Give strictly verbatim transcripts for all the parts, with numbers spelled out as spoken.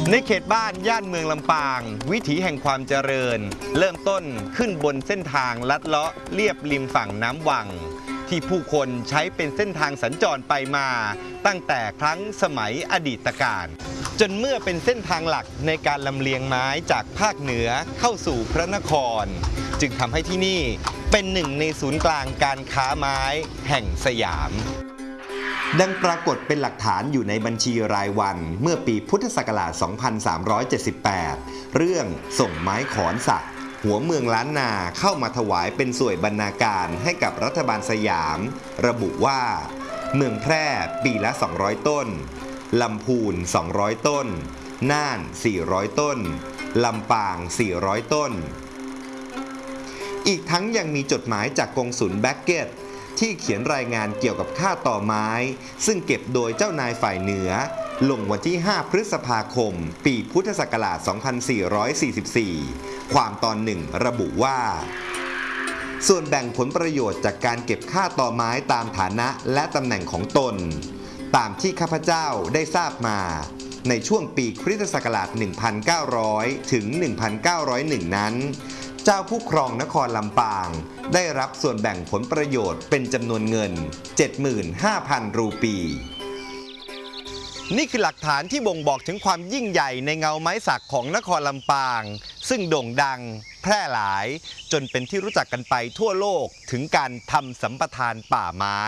ในเขตบ้านย่านเมืองลำปางวิถีแห่งความเจริญเริ่มต้นขึ้นบนเส้นทางลัดเลาะเลียบริมฝั่งน้ำวังที่ผู้คนใช้เป็นเส้นทางสัญจรไปมาตั้งแต่ครั้งสมัยอดีตการจนเมื่อเป็นเส้นทางหลักในการลำเลียงไม้จากภาคเหนือเข้าสู่พระนครจึงทำให้ที่นี่เป็นหนึ่งในศูนย์กลางการค้าไม้แห่งสยามดังปรากฏเป็นหลักฐานอยู่ในบัญชีรายวันเมื่อปีพุทธศักราช สองพันสามร้อยเจ็ดสิบแปด เรื่องส่งไม้ขอนสักหัวเมืองล้านนาเข้ามาถวายเป็นส่วยบรรณาการให้กับรัฐบาลสยามระบุว่าเมืองแพร่ปีละสองร้อยต้นลำพูนสองร้อยต้นน่านสี่ร้อยต้นลำปางสี่ร้อยต้นอีกทั้งยังมีจดหมายจากกงสุลแบ็กเก็ตที่เขียนรายงานเกี่ยวกับค่าต่อไม้ซึ่งเก็บโดยเจ้านายฝ่ายเหนือลงวันที่ห้าพฤษภาคมปีพุทธศักราช สองพันสี่ร้อยสี่สิบสี่ ความตอนหนึ่งระบุว่าส่วนแบ่งผลประโยชน์จากการเก็บค่าต่อไม้ตามฐานะและตำแหน่งของตนตามที่ข้าพเจ้าได้ทราบมาในช่วงปีคริสตศักราช หนึ่งพันเก้าร้อย ถึง หนึ่งพันเก้าร้อยเอ็ด นั้นเจ้าผู้ครองนครลำปางได้รับส่วนแบ่งผลประโยชน์เป็นจำนวนเงิน เจ็ดหมื่นห้าพัน รูปีนี่คือหลักฐานที่บ่งบอกถึงความยิ่งใหญ่ในเงาไม้สักของนครลำปางซึ่งโด่งดังแพร่หลายจนเป็นที่รู้จักกันไปทั่วโลกถึงการทำสัมปทานป่าไม้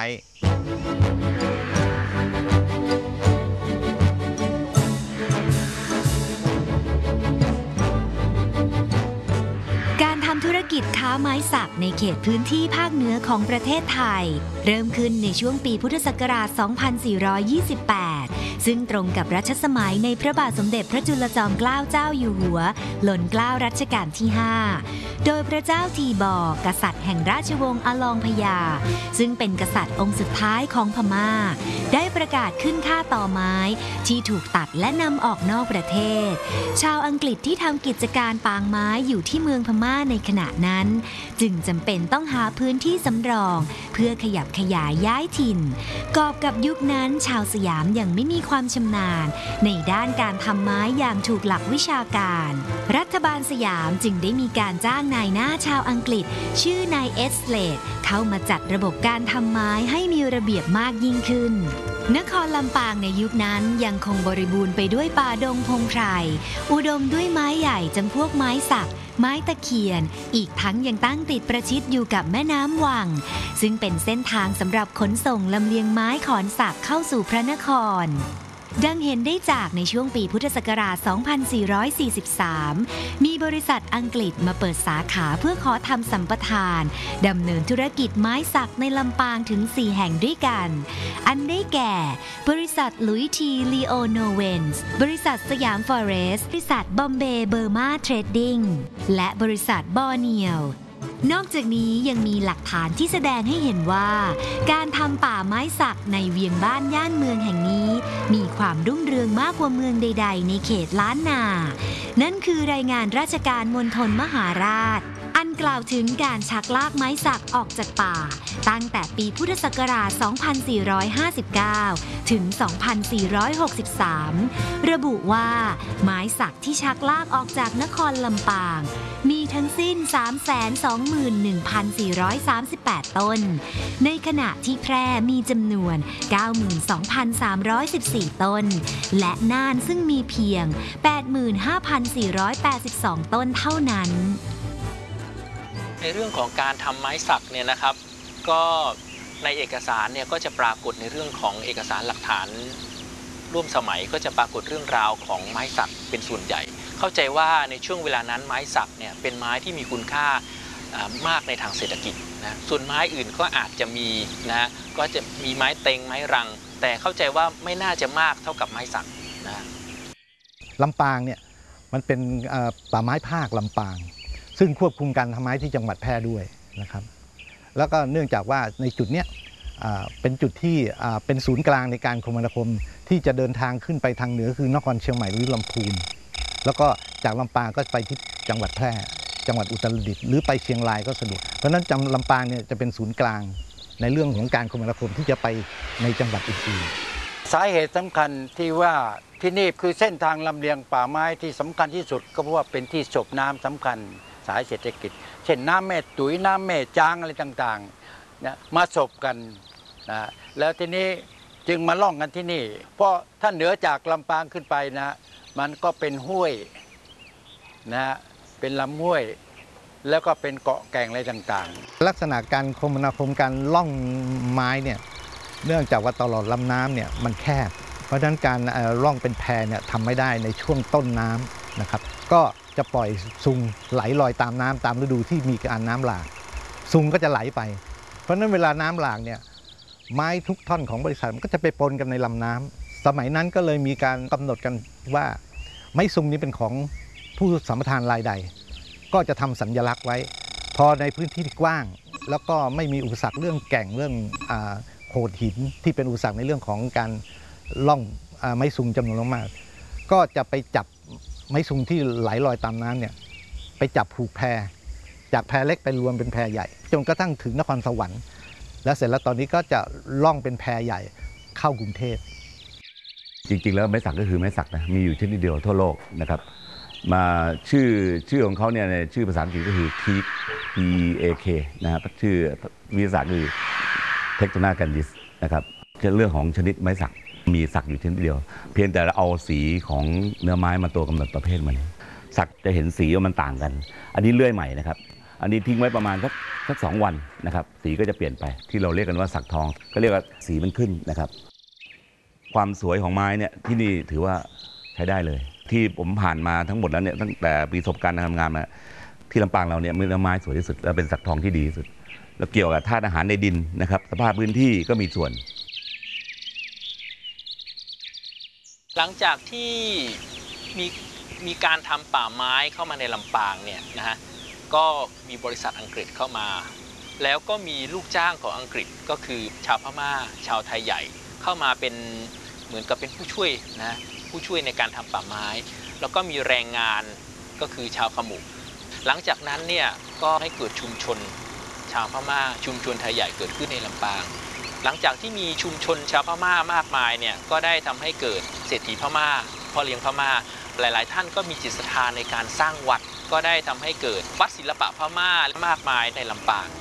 ทำธุรกิจค้าไม้สักในเขตพื้นที่ภาคเหนือของประเทศไทยเริ่มขึ้นในช่วงปีพุทธศักราช สองพันสี่ร้อยยี่สิบแปด ซึ่งตรงกับรัชสมัยในพระบาทสมเด็จพระจุลจอมเกล้าเจ้าอยู่หัวล้นเกล้ารัชกาลที่ ห้า โดยพระเจ้าทีบอร์กษัตริย์แห่งราชวงศ์อลองพญาซึ่งเป็นกษัตริย์องค์สุดท้ายของพม่าได้ประกาศขึ้นค่าต่อไม้ที่ถูกตัดและนำออกนอกประเทศชาวอังกฤษที่ทำกิจการปางไม้อยู่ที่เมืองพม่าในขณะนั้นจึงจำเป็นต้องหาพื้นที่สำรองเพื่อขยับขยายย้ายถิ่นกอบกับยุคนั้นชาวสยามยังไม่มีความชำนาญในด้านการทำไม้อย่างถูกหลักวิชาการรัฐบาลสยามจึงได้มีการจ้างนายหน้าชาวอังกฤษชื่อนายเอสเลดเข้ามาจัดระบบการทำไม้ให้มีระเบียบมากยิ่งขึ้นนครลำปางในยุคนั้นยังคงบริบูรณ์ไปด้วยป่าดงพงไพรอุดมด้วยไม้ใหญ่จำพวกไม้สักไม้ตะเคียนอีกทั้งยังตั้งติดประชิดอยู่กับแม่น้ำวังซึ่งเป็นเส้นทางสำหรับขนส่งลำเลียงไม้ขอนสักเข้าสู่พระนครดังเห็นได้จากในช่วงปีพุทธศักราช สองพันสี่ร้อยสี่สิบสาม มีบริษัทอังกฤษมาเปิดสาขาเพื่อขอทำสัมปทานดำเนินธุรกิจไม้สักในลำปางถึง สี่ แห่งด้วยกัน อันได้แก่ บริษัทลุยทีลีโอโนเวนส์บริษัทสยามฟอเรสต์บริษัทบอมเบย์เบอร์มาเทรดดิ้งและบริษัทบอร์เนียลนอกจากนี้ยังมีหลักฐานที่แสดงให้เห็นว่าการทำป่าไม้สักในเวียงบ้านย่านเมืองแห่งนี้มีความรุ่งเรืองมากกว่าเมืองใดๆในเขตล้านนานั่นคือรายงานราชการมณฑลมหาราชอันกล่าวถึงการชักลากไม้สักออกจากป่าตั้งแต่ปีพุทธศักราช สองพันสี่ร้อยห้าสิบเก้า ถึง สองพันสี่ร้อยหกสิบสาม ระบุว่าไม้สักที่ชักลากออกจากนครลำปางมีทั้งสิ้น สามแสนสองหมื่นหนึ่งพันสี่ร้อยสามสิบแปด ต้นในขณะที่แพร่มีจำนวน เก้าหมื่นสองพันสามร้อยสิบสี่ ต้นและน่านซึ่งมีเพียง แปดหมื่นห้าพันสี่ร้อยแปดสิบสอง ต้นเท่านั้นในเรื่องของการทำไม้สักเนี่ยนะครับก็ในเอกสารเนี่ยก็จะปรากฏในเรื่องของเอกสารหลักฐานร่วมสมัยก็จะปรากฏเรื่องราวของไม้สักเป็นส่วนใหญ่เข้าใจว่าในช่วงเวลานั้นไม้สักเนี่ยเป็นไม้ที่มีคุณค่ามากในทางเศรษฐกิจนะส่วนไม้อื่นก็อาจจะมีนะก็จะมีไม้เต็งไม้รังแต่เข้าใจว่าไม่น่าจะมากเท่ากับไม้สักนะลำปางเนี่ยมันเป็นป่าไม้ภาคลำปางซึ่งควบคุมการทำไม้ที่จังหวัดแพร่ด้วยนะครับแล้วก็เนื่องจากว่าในจุดนี้เป็นจุดที่เป็นศูนย์กลางในการคมนาคมที่จะเดินทางขึ้นไปทางเหนือคือนครเชียงใหม่หรือลำพูนแล้วก็จากลำปางก็ไปที่จังหวัดแพร่จังหวัดอุตรดิตถ์หรือไปเชียงรายก็สะดวกเพราะฉะนั้นลำปางเนี่ยจะเป็นศูนย์กลางในเรื่องของการคมนาคมที่จะไปในจังหวัดอื่นๆสาเหตุสำคัญที่ว่าที่นี่คือเส้นทางลำเลียงป่าไม้ที่สำคัญที่สุดก็เพราะว่าเป็นที่สูบน้ำสำคัญสายเศรษฐกิจเช่นน้ำแม่ตุ๋ยน้ำแม่จางอะไรต่างๆนะมาสูบกันนะแล้วทีนี้จึงมาล่องกันที่นี่เพราะถ้าเหนือจากลำปางขึ้นไปนะมันก็เป็นห้วยนะเป็นลำห้วยแล้วก็เป็นเกาะแก่งอะไรต่างๆลักษณะการคมนาคมการล่องไม้เนี่ยเนื่องจากว่าตลอดลำน้ำเนี่ยมันแคบเพราะฉะนั้นการล่องเป็นแพเนี่ยทำไม่ได้ในช่วงต้นน้ำนะครับก็จะปล่อยซุงไหลลอยตามน้ำตามฤดูที่มีการน้ำหลากซุงก็จะไหลไปเพราะฉะนั้นเวลาน้ำหลากเนี่ยไม้ทุกท่อนของบริษัทมันก็จะไปปนกันในลำน้ำสมัยนั้นก็เลยมีการกำหนดกันว่าไม้ซุงนี้เป็นของผู้สัมปทานรายใดก็จะทำสัญลักษณ์ไว้พอในพื้นที่ที่กว้างแล้วก็ไม่มีอุปสรรคเรื่องแก่งเรื่องโขดหินที่เป็นอุปสรรคในเรื่องของการล่องไม้ซุงจำนวนมากก็จะไปจับไม้ซุงที่ไหลลอยตามน้ำเนี่ยไปจับผูกแพจากแพเล็กไปรวมเป็นแพใหญ่จนกระทั่งถึงนครสวรรค์แล้วเสร็จแล้วตอนนี้ก็จะล่องเป็นแพใหญ่เข้ากรุงเทพจริงๆแล้วไม้สักก็คือไม้สักนะมีอยู่ชนิดเดียวทั่วโลกนะครับมาชื่อชื่อของเขาเนี่ยในชื่อภาษาอังกฤษก็คือ Teak T A K นะครับชื่อวิทยาศาสตร์คือ Tectona grandis นะครับเรื่องของชนิดไม้สักมีสักอยู่ชนิดเดียวเพียงแต่เราเอาสีของเนื้อไม้มาตัวกำหนดประเภทมันสักจะเห็นสีว่ามันต่างกันอันนี้เลื่อยใหม่นะครับอันนี้ทิ้งไว้ประมาณสักสักสองวันนะครับสีก็จะเปลี่ยนไปที่เราเรียกกันว่าสักทองก็เรียกว่าสีมันขึ้นนะครับความสวยของไม้เนี่ยที่นี่ถือว่าใช้ได้เลยที่ผมผ่านมาทั้งหมดแล้วเนี่ยตั้งแต่ประสบการณ์การทำงานมาที่ลำปางเราเนี่ยมือไม้สวยที่สุดและเป็นสักทองที่ดีที่สุดแล้วเกี่ยวกับธาตุอาหารในดินนะครับสภาพพื้นที่ก็มีส่วนหลังจากที่มีมีการทำป่าไม้เข้ามาในลำปางเนี่ยนะฮะก็มีบริษัทอังกฤษเข้ามาแล้วก็มีลูกจ้างของอังกฤษก็คือชาวพม่าชาวไทยใหญ่เข้ามาเป็นเหมือนกับเป็นผู้ช่วยนะผู้ช่วยในการทำป่าไม้แล้วก็มีแรงงานก็คือชาวขมุหลังจากนั้นเนี่ยก็ให้เกิดชุมชนชาวพม่าชุมชนไทยใหญ่เกิดขึ้นในลำปางหลังจากที่มีชุมชนชาวพม่ามากมายเนี่ยก็ได้ทำให้เกิดเศรษฐีพม่าพ่อเลี้ยงพม่าหลายๆท่านก็มีจิตศรัทธาในการสร้างวัดก็ได้ทำให้เกิดวัดศิลปะพม่ามากมายในลำปาง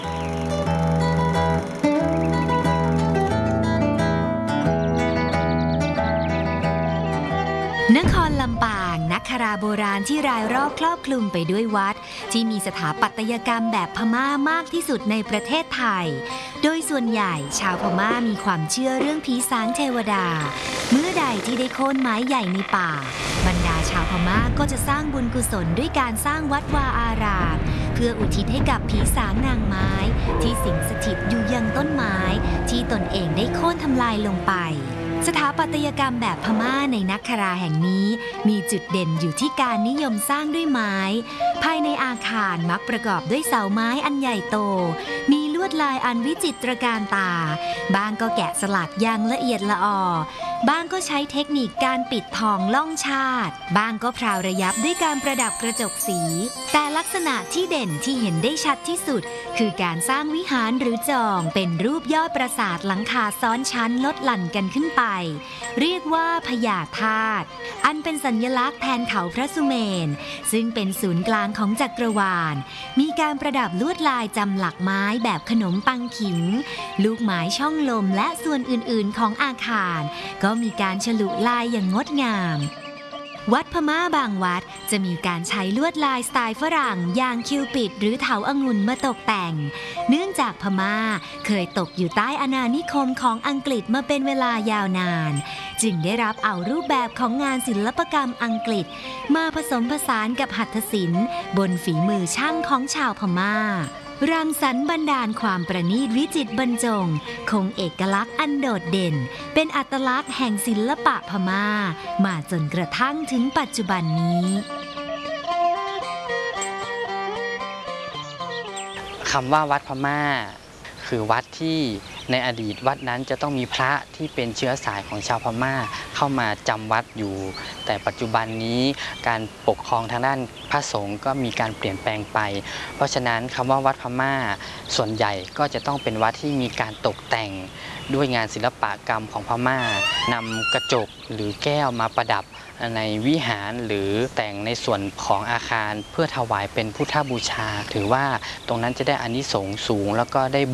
นครลำปางนักคราโบราณที่รายรอบครอบคลุมไปด้วยวัดที่มีสถาปัตยกรรมแบบพม่ามากที่สุดในประเทศไทยโดยส่วนใหญ่ชาวพม่ามีความเชื่อเรื่องผีสางเทวดาเมื่อใดที่ได้โค่นไม้ใหญ่ในป่าบรรดาชาวพม่าก็จะสร้างบุญกุศลด้วยการสร้างวัดวาอารามเพื่ออุทิศให้กับผีสางนางไม้ที่สิงสถิตอยู่ยังต้นไม้ที่ตนเองได้โค่นทำลายลงไปสถาปัตยกรรมแบบพม่าในนักคราแห่งนี้มีจุดเด่นอยู่ที่การนิยมสร้างด้วยไม้ภายในอาคารมักประกอบด้วยเสาไม้อันใหญ่โตมีลวดลายอันวิจิตรการตาบางก็แกะสลักอย่างละเอียดละออบางก็ใช้เทคนิคการปิดทองล่องชาติบางก็พราวระยับด้วยการประดับกระจกสีแต่ลักษณะที่เด่นที่เห็นได้ชัดที่สุดคือการสร้างวิหารหรือจองเป็นรูปยอดปราสาทหลังคาซ้อนชั้นลดหลั่นกันขึ้นไปเรียกว่าพญาธาตุอันเป็นสัญลักษณ์แทนเขาพระสุเมนซึ่งเป็นศูนย์กลางของจักรวาลมีการประดับลวดลายจำหลักไม้แบบขนมปังขิงลูกไม้ช่องลมและส่วนอื่นๆของอาคารก็มีการฉลุลายอย่างงดงามวัดพม่าบางวัดจะมีการใช้ลวดลายสไตล์ฝรั่งอย่างคิวปิดหรือเถาองุ่นมาตกแต่งเนื่องจากพม่าเคยตกอยู่ใต้อาณานิคมของอังกฤษมาเป็นเวลายาวนานจึงได้รับเอารูปแบบของงานศิลปกรรมอังกฤษมาผสมผสานกับหัตถศิลป์บนฝีมือช่างของชาวพม่ารังสรรค์บันดาลความประณีตวิจิตรบรรจงคงเอกลักษณ์อันโดดเด่นเป็นอัตลักษณ์แห่งศิลปะพม่ามาจนกระทั่งถึงปัจจุบันนี้คำว่าวัดพม่าคือวัดที่ในอดีตวัดนั้นจะต้องมีพระที่เป็นเชื้อสายของชาวพม่าเข้ามาจำวัดอยู่แต่ปัจจุบันนี้การปกครองทางด้านพระสงฆ์ก็มีการเปลี่ยนแปลงไปเพราะฉะนั้นคำว่าวัดพม่าส่วนใหญ่ก็จะต้องเป็นวัดที่มีการตกแต่งด้วยงานศิลปกรรมของพม่านำกระจกหรือแก้วมาประดับในวิหารหรือแต่งในส่วนของอาคารเพื่อถวายเป็นพุทธบูชาถือว่าตรงนั้นจะได้อานิสงส์สูงแล้วก็ได้